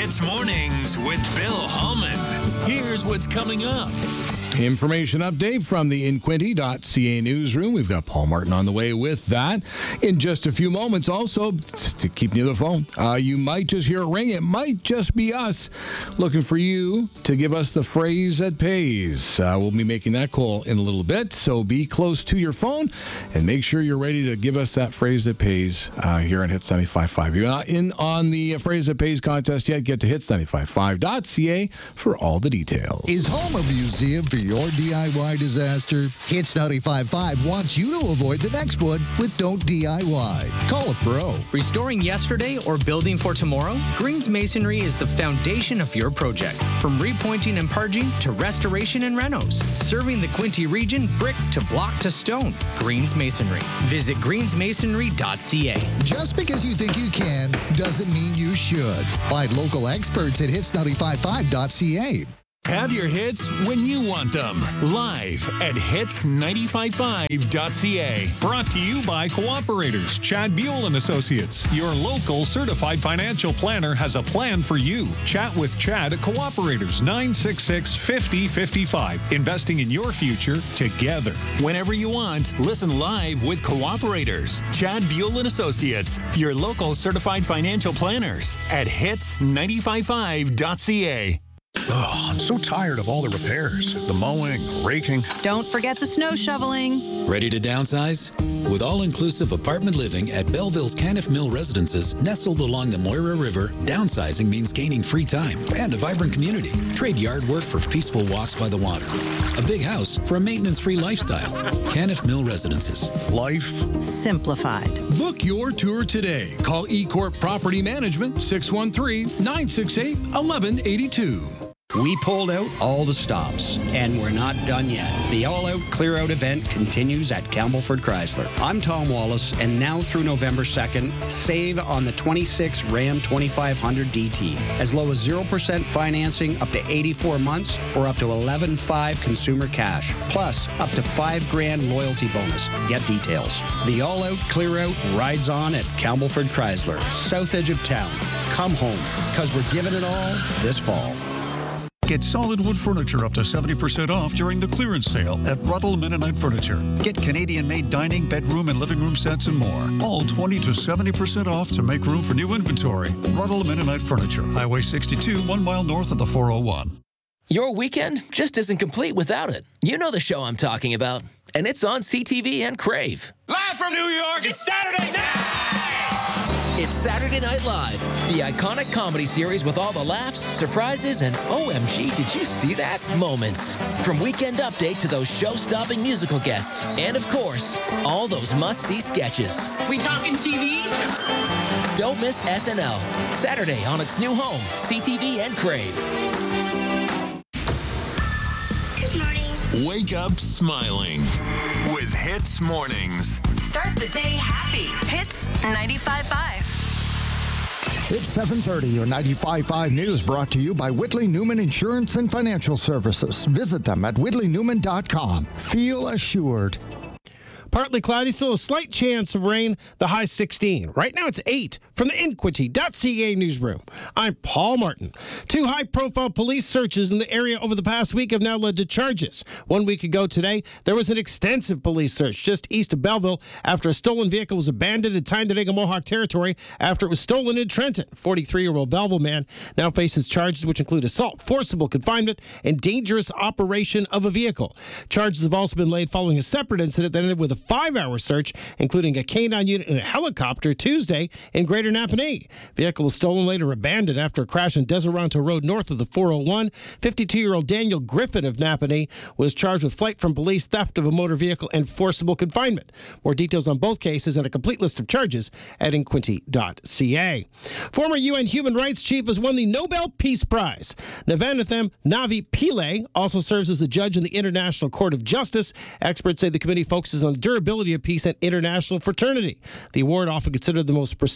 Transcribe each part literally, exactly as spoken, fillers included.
Hits Mornings with Bill Hallman. Here's what's coming up. Information update from the Inquinty dot C A newsroom. We've got Paul Martin on the way with that. In just a few moments, also, to keep near the phone, uh, you might just hear a ring. It might just be us looking for you to give us the phrase that pays. Uh, we'll be making that call in a little bit, so be close to your phone and make sure you're ready to give us that phrase that pays uh, here on Hits ninety-five point five. If you're not in on the phrase that pays contest yet, get to hits ninety-five point five dot C A for all the details. Is home a museum for your D I Y disaster? Hits ninety-five point five wants you to avoid the next one with Don't D I Y. Call a pro. Restoring yesterday or building for tomorrow? Greens Masonry is the foundation of your project. From repointing and purging to restoration and renos. Serving the Quinte region brick to block to stone. Greens Masonry. Visit greens masonry dot C A. Just because you think you can doesn't mean you should. Find local experts at hits ninety-five point five dot C A. Have your hits when you want them. Live at hits ninety-five point five dot C A. Brought to you by Cooperators. Chad Buell and Associates. Your local certified financial planner has a plan for you. Chat with Chad at Cooperators. nine six six, five zero five five. Investing in your future together. Whenever you want, listen live with Cooperators. Chad Buell and Associates. Your local certified financial planners at hits ninety-five point five dot C A. Oh, I'm so tired of all the repairs. The mowing, raking. Don't forget the snow shoveling. Ready to downsize? With all-inclusive apartment living at Belleville's Caniff Mill Residences, nestled along the Moira River, downsizing means gaining free time and a vibrant community. Trade yard work for peaceful walks by the water. A big house for a maintenance-free lifestyle. Caniff Mill Residences. Life simplified. Book your tour today. Call eCorp Property Management, six one three, nine six eight, one one eight two. We pulled out all the stops, and we're not done yet. The all-out clear-out event continues at Campbellford Chrysler. I'm Tom Wallace, and now through November second, save on the twenty-six Ram twenty-five hundred D T. As low as zero percent financing up to eighty-four months or up to eleven five consumer cash. Plus, up to five grand loyalty bonus. Get details. The all-out clear-out rides on at Campbellford Chrysler, south edge of town. Come home, because we're giving it all this fall. Get solid wood furniture up to seventy percent off during the clearance sale at Ruddle Mennonite Furniture. Get Canadian-made dining, bedroom, and living room sets and more. All twenty to seventy percent off to make room for new inventory. Ruddle Mennonite Furniture, Highway sixty-two, one mile north of the four oh one. Your weekend just isn't complete without it. You know the show I'm talking about, and it's on C T V and Crave. Live from New York, it's Saturday night! It's Saturday Night Live, the iconic comedy series with all the laughs, surprises, and O M G, did you see that? Moments. From Weekend Update to those show-stopping musical guests. And, of course, all those must-see sketches. We talking T V? Don't miss S N L. Saturday on its new home, C T V and Crave. Good morning. Wake up smiling with Hits Mornings. Start the day happy. Hits ninety-five point five. It's seven thirty, your ninety-five point five news brought to you by Whitley Newman Insurance and Financial Services. Visit them at whitley newman dot com. Feel assured. Partly cloudy, still a slight chance of rain, the high sixteen. Right now it's eight. From the Inquinty dot C A newsroom, I'm Paul Martin. Two high-profile police searches in the area over the past week have now led to charges. One week ago today, there was an extensive police search just east of Belleville after a stolen vehicle was abandoned in Tyndallega Mohawk territory after it was stolen in Trenton. forty-three-year-old Belleville man now faces charges which include assault, forcible confinement, and dangerous operation of a vehicle. Charges have also been laid following a separate incident that ended with a five-hour search, including a canine unit and a helicopter Tuesday in Greater Napanee. Vehicle was stolen, later abandoned after a crash on Deseronto Road north of the four oh one. fifty-two-year-old Daniel Griffin of Napanee was charged with flight from police, theft of a motor vehicle, and forcible confinement. More details on both cases and a complete list of charges at inquinty dot C A. Former U N Human Rights Chief has won the Nobel Peace Prize. Navanathan Navi Pillay also serves as a judge in the International Court of Justice. Experts say the committee focuses on the durability of peace and international fraternity. The award, often considered the most prestigious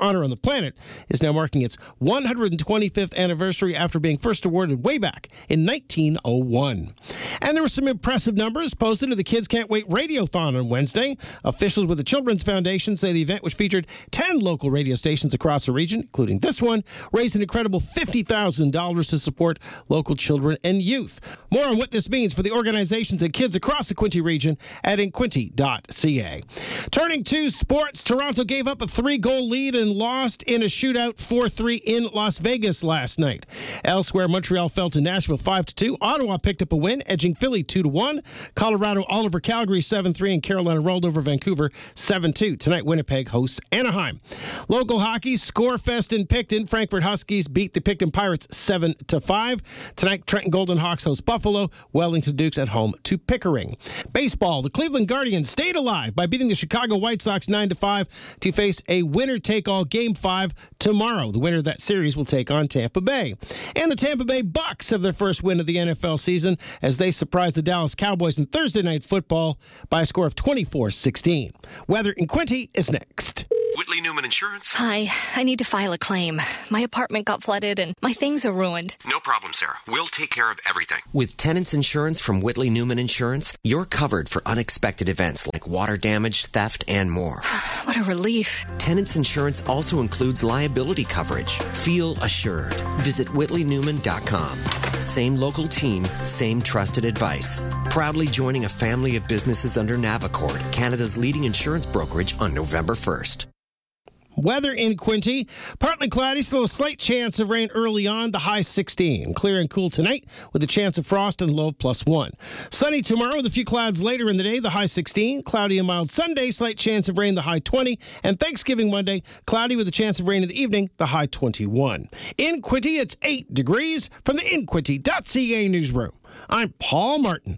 honor on the planet, is now marking its one hundred twenty-fifth anniversary after being first awarded way back in nineteen oh one. And there were some impressive numbers posted to the Kids Can't Wait Radiothon on Wednesday. Officials with the Children's Foundation say the event, which featured ten local radio stations across the region, including this one, raised an incredible fifty thousand dollars to support local children and youth. More on what this means for the organizations and kids across the Quinte region at inquinte dot c a. Turning to sports, Toronto gave up a three-goal lead and lost in a shootout four three in Las Vegas last night. Elsewhere, Montreal fell to Nashville five to two. Ottawa picked up a win, edging Philly two to one. Colorado Oliver Calgary seven three, and Carolina rolled over Vancouver seven two. Tonight, Winnipeg hosts Anaheim. Local hockey, Scorefest in Picton. Frankfurt Huskies beat the Picton Pirates seven to five. Tonight, Trenton Golden Hawks host Buffalo. Wellington Dukes at home to Pickering. Baseball, the Cleveland Guardians stayed alive by beating the Chicago White Sox nine to five to face a winner-take-all Game five tomorrow. The winner of that series will take on Tampa Bay. And the Tampa Bay Bucks have their first win of the N F L season as they surprised the Dallas Cowboys in Thursday Night Football by a score of twenty-four sixteen. Weather in Quinte is next. Whitley Newman Insurance. Hi, I need to file a claim. My apartment got flooded and my things are ruined. No problem, Sarah. We'll take care of everything. With tenants insurance from Whitley Newman Insurance, you're covered for unexpected events like water damage, theft, and more. What a relief. Tenants insurance also includes liability coverage. Feel assured. Visit whitley newman dot com. Same local team, same trusted advice. Proudly joining a family of businesses under Navicord, Canada's leading insurance brokerage, on November first. Weather in Quinte, partly cloudy, still a slight chance of rain early on, the high sixteen. Clear and cool tonight with a chance of frost and low of plus one. Sunny tomorrow with a few clouds later in the day, the high sixteen. Cloudy and mild Sunday, slight chance of rain, the high twenty. And Thanksgiving Monday, cloudy with a chance of rain in the evening, the high twenty-one. In Quinte, it's eight degrees from the inquinte dot c a newsroom. I'm Paul Martin.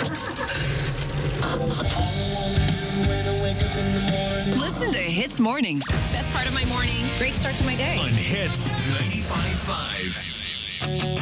Listen to Hits Mornings. Best part of my morning. Great start to my day. On Hits ninety-five point five.